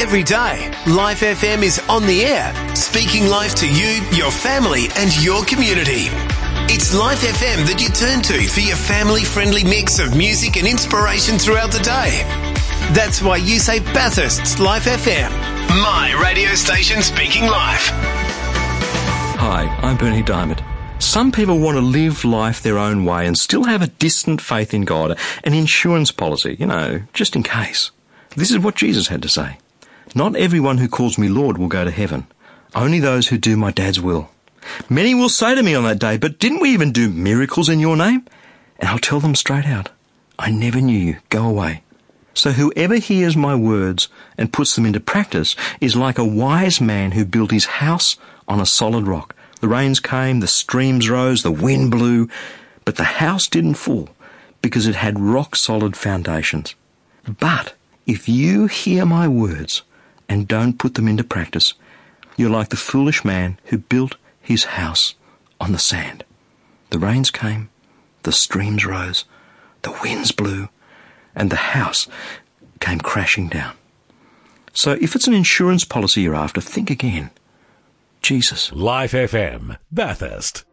Every day, Life FM is on the air, speaking life to you, your family and your community. It's Life FM that you turn to for your family-friendly mix of music and inspiration throughout the day. That's why you say Bathurst's Life FM, my radio station speaking life. Hi, I'm Bernie Diamond. Some people want to live life their own way and still have a distant faith in God, an insurance policy, just in case. This is what Jesus had to say. Not everyone who calls me Lord will go to heaven. Only those who do my Dad's will. Many will say to me on that day, but didn't we even do miracles in your name? And I'll tell them straight out, I never knew you. Go away. So whoever hears my words and puts them into practice is like a wise man who built his house on a solid rock. The rains came, the streams rose, the wind blew, but the house didn't fall because it had rock-solid foundations. But if you hear my words and don't put them into practice, you're like the foolish man who built his house on the sand. The rains came, the streams rose, the winds blew, and the house came crashing down. So if it's an insurance policy you're after, think again. Jesus. Life FM, Bathurst.